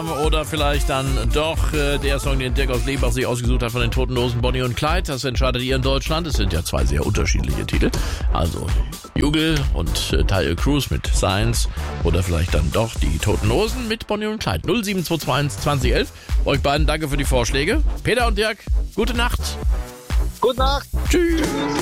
oder vielleicht dann doch der Song, den Dirk aus Lebach sich ausgesucht hat von den Toten Hosen, Bonnie und Clyde. Das entscheidet ihr in Deutschland. Es sind ja zwei sehr unterschiedliche Titel. Also Jugel und Tayo Cruz mit Science oder vielleicht dann doch die Toten Hosen mit Bonnie und Clyde. 07221 2011. Euch beiden danke für die Vorschläge. Peter und Dirk, gute Nacht. Gute Nacht. Tschüss.